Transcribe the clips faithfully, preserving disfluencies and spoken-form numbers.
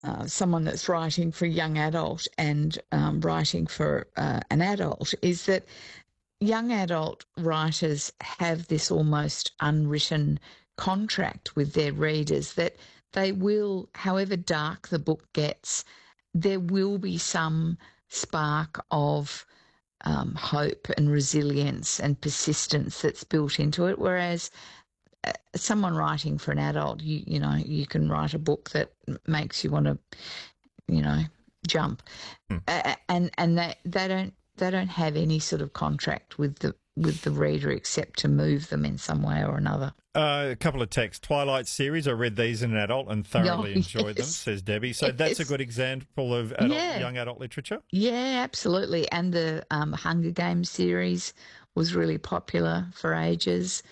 uh, someone that's writing for a young adult and um, writing for uh, an adult is that young adult writers have this almost unwritten contract with their readers that they will, however dark the book gets, there will be some spark of um, hope and resilience and persistence that's built into it. Whereas uh, someone writing for an adult, you you know, you can write a book that makes you want to, you know, jump, Hmm. uh, and and they they don't they don't have any sort of contract with the with the reader except to move them in some way or another. Uh, a couple of texts. Twilight series, I read these in an adult and thoroughly Oh, enjoyed them, yes. says Debbie. So that's a Yes. good example of adult, Yeah. young adult literature? Yeah, absolutely. And the um, Hunger Games series was really popular for ages.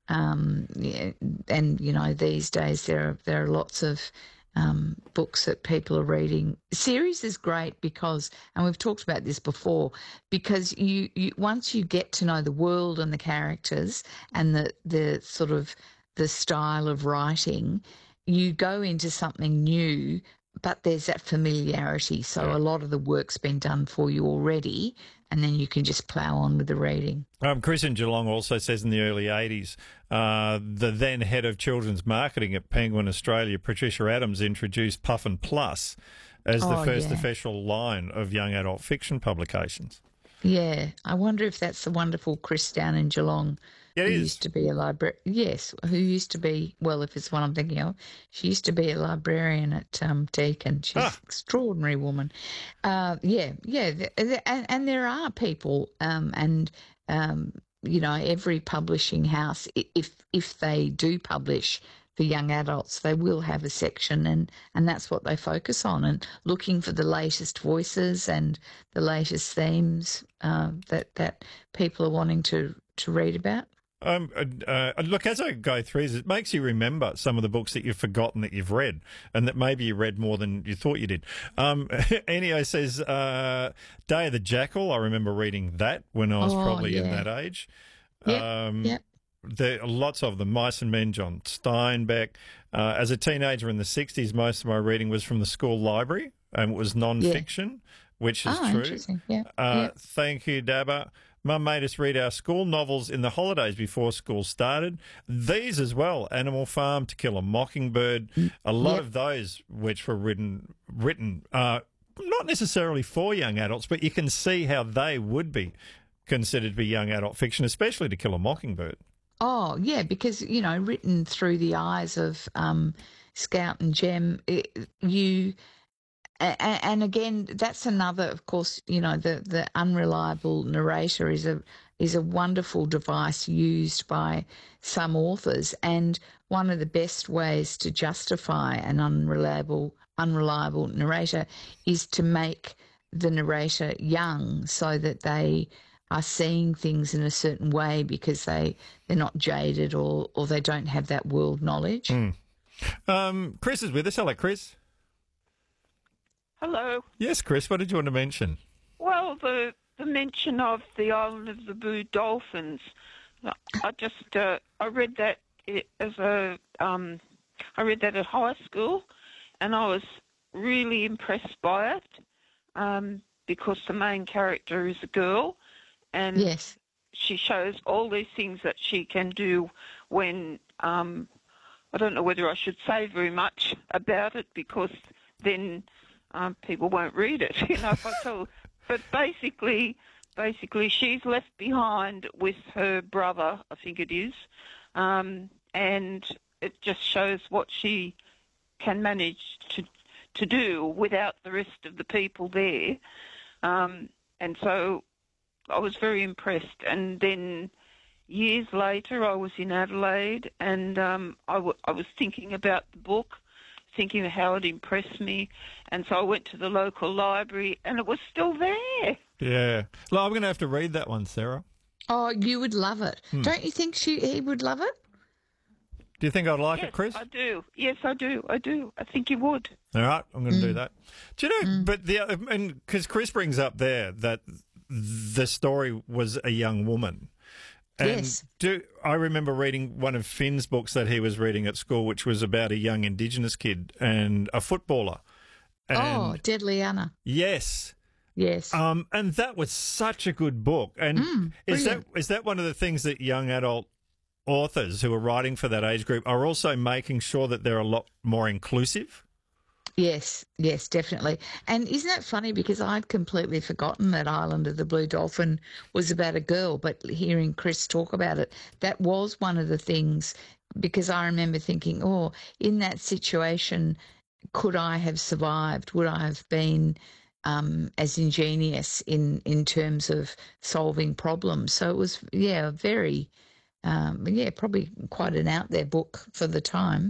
Um, yeah, and, you know, these days there are, there are lots of um, books that people are reading. Series is great because, and we've talked about this before, because you, you once you get to know the world and the characters and the, the sort of the style of writing, you go into something new, but there's that familiarity. So Yeah. a lot of the work's been done for you already, and then you can just plough on with the reading. Um, Chris in Geelong also says in the early eighties, uh, the then head of children's marketing at Penguin Australia, Patricia Adams, introduced Puffin Plus as the Oh, first yeah. official line of young adult fiction publications. Yeah, I wonder if that's the wonderful Chris down in Geelong, It who is. used to be a librarian. Yes, who used to be, well, if it's what I'm thinking of, she used to be a librarian at um, Deakin. She's Ah. an extraordinary woman. Uh, yeah, yeah, th- th- and, and there are people, um, and um, you know, every publishing house, i- if if they do publish for young adults, they will have a section, and, and that's what they focus on, and looking for the latest voices and the latest themes uh, that that people are wanting to, to read about. Um, uh, uh, look, as I go through this, it makes you remember some of the books that you've forgotten that you've read and that maybe you read more than you thought you did. Um, Enio says, uh, Day of the Jackal, I remember reading that when I was Oh, probably in yeah. that age. Yep, Um, yep. There are lots of them. Mice and Men, John Steinbeck. Uh, as a teenager in the sixties, most of my reading was from the school library and it was non-fiction, which is Oh, true. interesting. Yeah, Uh, yeah. Thank you, Dabba. Mum made us read our school novels in the holidays before school started. These as well, Animal Farm, To Kill a Mockingbird, a lot Yep. of those which were written, written uh, not necessarily for young adults, but you can see how they would be considered to be young adult fiction, especially To Kill a Mockingbird. Oh, yeah, because, you know, written through the eyes of um, Scout and Jem, it, you, a- a- and again, that's another, of course, you know, the, the unreliable narrator is a is a wonderful device used by some authors, and one of the best ways to justify an unreliable unreliable narrator is to make the narrator young so that they are seeing things in a certain way because they, they're not jaded or, or they don't have that world knowledge. Mm. Um, Chris is with us. Hello, Chris. Hello. Yes, Chris, what did you want to mention? Well, the the mention of the Island of the Blue Dolphins, I just uh, I read that as a um, I read that at high school, and I was really impressed by it um, because the main character is a girl, and Yes. she shows all these things that she can do when um, I don't know whether I should say very much about it because then um, people won't read it, you know. If I tell, but basically, basically, she's left behind with her brother, I think it is, um, and it just shows what she can manage to to do without the rest of the people there, um, and so I was very impressed. And then years later, I was in Adelaide, and um, I, w- I was thinking about the book, thinking of how it impressed me, and so I went to the local library, and it was still there. Yeah. Well, I'm going to have to read that one, Sarah. Oh, you would love it. Hmm. Don't you think she he would love it? Do you think I'd like Yes, it, Chris? I do. Yes, I do. I do. I think you would. All right, I'm going to Mm. do that. Do you know, but the, and because Chris brings up there that the story was a young woman. And Yes. do I remember reading one of Finn's books that he was reading at school, which was about a young Indigenous kid and a footballer. And Oh, Deadly Anna. yes. Yes. Um, and that was such a good book. And Mm, is that brilliant. is that one of the things that young adult authors who are writing for that age group are also making sure that they're a lot more inclusive? Yes, yes, definitely. And isn't it funny because I'd completely forgotten that Island of the Blue Dolphin was about a girl, but hearing Chris talk about it, that was one of the things because I remember thinking, oh, in that situation, could I have survived? Would I have been um, as ingenious in, in terms of solving problems? So it was, yeah, very, um, yeah, probably quite an out there book for the time.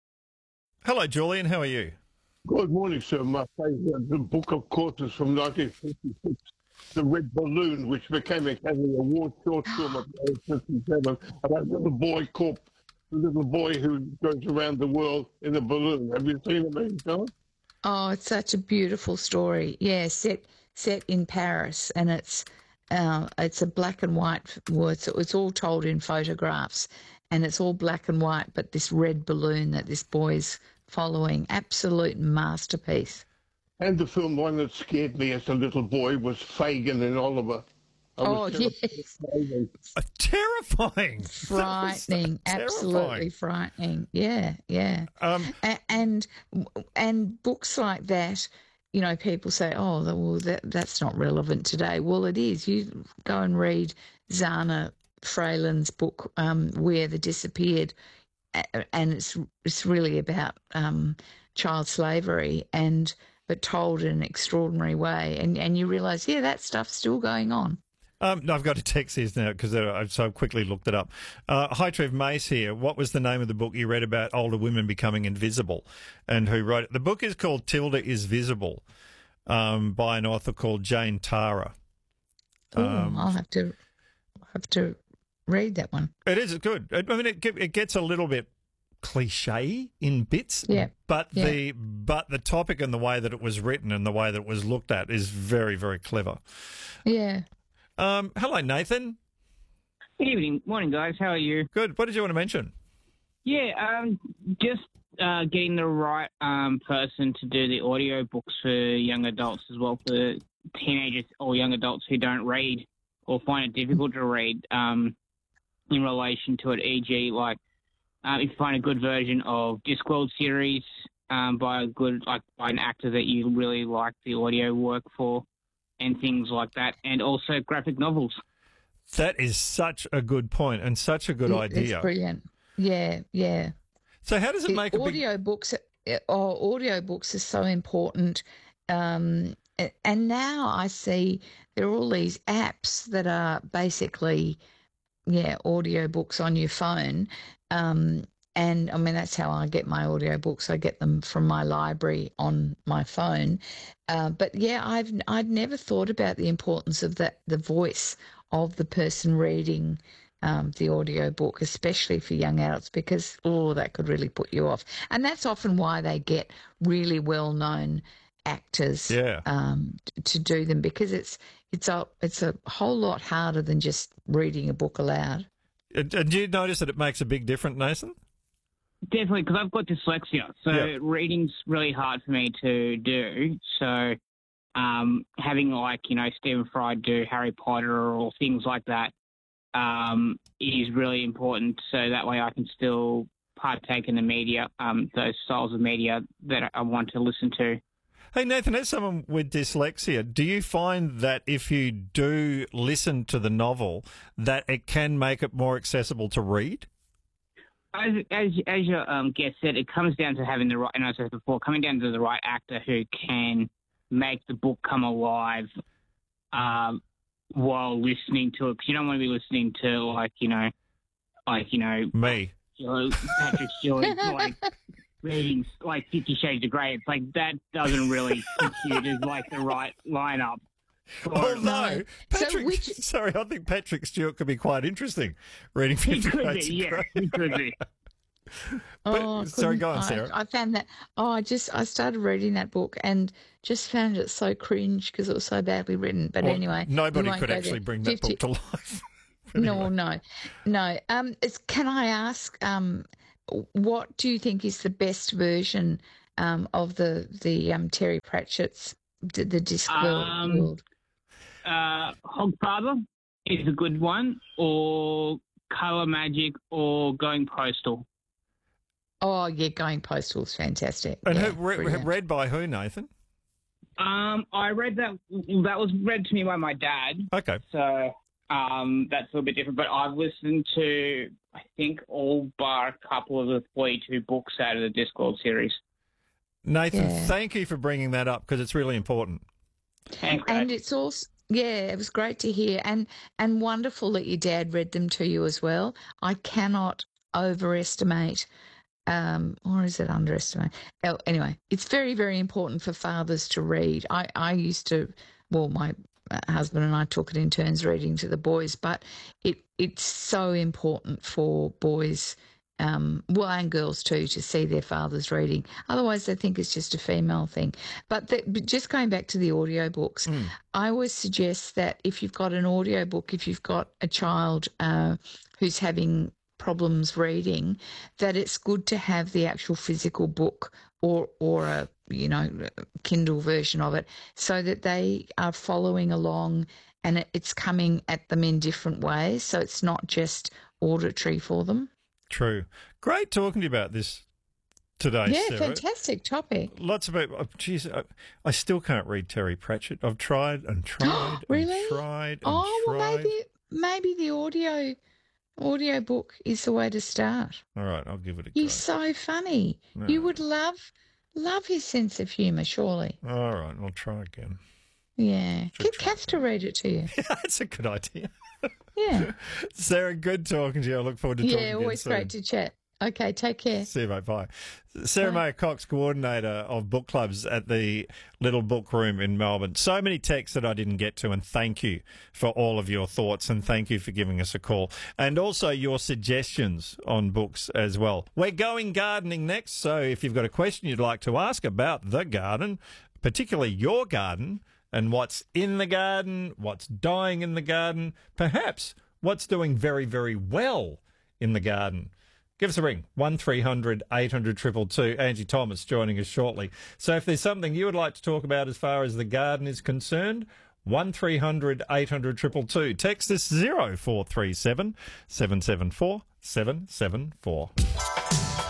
Hello, Julian. How are you? Good morning, sir. My favourite book, of course, is from nineteen fifty-six, The Red Balloon, which became a Academy Award short film of nineteen fifty-seven about a little boy called the little boy who goes around the world in a balloon. Have you seen it, maybe, John? Oh, it's such a beautiful story. Yeah, set set in Paris, and it's uh, it's a black and white. Well, it's, it's all told in photographs, and it's all black and white. But this red balloon that this boy's following, absolute masterpiece. And the film, one that scared me as a little boy, was Fagin and Oliver. I Oh was yes, Uh, terrifying. frightening, That was absolutely frightening. Yeah, yeah. Um, A- and and books like that, you know, people say, "Oh, well, that that's not relevant today." Well, it is. You go and read Zana Freyland's book, um, "Where the Disappeared," a- and it's it's really about um, child slavery, and but told in an extraordinary way, and and you realise, yeah, that stuff's still going on. Um, no, I've got to text these now because I've so quickly looked it up. Uh, hi, Trev Mace here. What was the name of the book you read about older women becoming invisible, and who wrote it? The book is called Tilda is Visible, um, by an author called Jane Tara. Ooh, Um, I'll have to have to read that one. It is good. I mean, it, ge- it gets a little bit cliche in bits, Yeah, but yeah. the but the topic and the way that it was written and the way that it was looked at is very, very clever. Yeah. Um, hello, Nathan. Good evening, morning, guys. How are you? Good. What did you want to mention? Yeah, um, just uh, getting the right um, person to do the audio books for young adults as well, for teenagers or young adults who don't read or find it difficult to read um, in relation to it. for example, like uh, if you find a good version of Discworld series um, by a good like by an actor that you really like the audio work for, and things like that, and also graphic novels. That is such a good point and such a good Yeah, idea. It's brilliant. Yeah, yeah. So how does it The make a big... audio books? Oh, audio books are so important. Um, a- and now I see there are all these apps that are basically, yeah, audio books on your phone. Um, and I mean, that's how I get my audio books. I get them from my library on my phone. Uh, but yeah, I've I'd never thought about the importance of that, the voice of the person reading um, the audio book, especially for young adults, because oh, that could really put you off. And that's often why they get really well-known actors Yeah. um, t- to do them, because it's it's a it's a whole lot harder than just reading a book aloud. And and do you notice that it makes a big difference, Nathan? Definitely, because I've got dyslexia, so Yeah. reading's really hard for me to do. So um, having, like, you know, Stephen Fry do Harry Potter or things like that um, is really important, so that way I can still partake in the media, um, those styles of media that I want to listen to. Hey, Nathan, as someone with dyslexia, do you find that if you do listen to the novel, that it can make it more accessible to read? As as as your um, guest said, it comes down to having the right, and as I said before, coming down to the right actor who can make the book come alive um, while listening to it. Because you don't want to be listening to like you know, like you know, Me. Patrick Stewart like reading like Fifty Shades of Grey. It's like that doesn't really compute as like the right lineup. for Oh, it. no. So Patrick, which- sorry, I think Patrick Stewart could be quite interesting reading He Fifty could Shades be, of yeah, Grey. he could be. But- Oh, I sorry, couldn't- go on, I- Sarah. I, found that. Oh, I just I started reading that book and just found it so cringe because it was so badly written. But Well, anyway, we nobody won't could go actually there. bring that fifty book to life. No, Anyway. no, no. Um, it's, can I ask, um, what do you think is the best version um, of the the um, Terry Pratchett's the, the Discworld Um, world? Uh, Hogfather is a good one, or Colour Magic, or Going Postal. Oh yeah, Going Postal is fantastic. And yeah, who, re, brilliant. read by who, Nathan? Um, I read that. That was read to me by my dad. Okay. So um, that's a little bit different. But I've listened to, I think, all bar a couple of the forty-two books out of the Discworld series. Nathan, Yeah. thank you for bringing that up because it's really important. Thanks, And guys. it's also yeah, it was great to hear, and and wonderful that your dad read them to you as well. I cannot overestimate, um, or is it underestimate? Oh, anyway, it's very very important for fathers to read. I I used to, well, my husband and I took it in turns reading to the boys, but it it's so important for boys. Um, well, and girls too, to see their fathers reading. Otherwise, they think it's just a female thing. But, the, but just going back to the audio books, Mm. I always suggest that if you've got an audio book, if you've got a child uh, who's having problems reading, that it's good to have the actual physical book or or a you know Kindle version of it, so that they are following along and it, it's coming at them in different ways. So it's not just auditory for them. True. Great talking to you about this today, Yeah, Sarah. fantastic topic. Lots of people. Oh, geez, I, I still can't read Terry Pratchett. I've tried and tried Really? and tried and Oh, tried. well, maybe maybe the audio audio book is the way to start. All right, I'll give it a go. He's so funny. No. You would love love his sense of humour, surely. All right, I'll try again. Yeah. Should Get try Kath to read it to you. That's a good idea. Yeah. Sarah, good talking to you. I look forward to talking Yeah, again always soon. great to chat. Okay, take care. See you, mate. Bye. Sarah Bye. Mayer Cox, coordinator of book clubs at the Little Book Room in Melbourne. So many texts that I didn't get to, and thank you for all of your thoughts, and thank you for giving us a call, and also your suggestions on books as well. We're going gardening next, so if you've got a question you'd like to ask about the garden, particularly your garden, and what's in the garden, what's dying in the garden, perhaps what's doing very, very well in the garden, give us a ring, one three hundred eight hundred two two two. Angie Thomas joining us shortly. So if there's something you would like to talk about as far as the garden is concerned, one three hundred eight hundred two two two. Text us zero four three seven seven seven four seven seven four.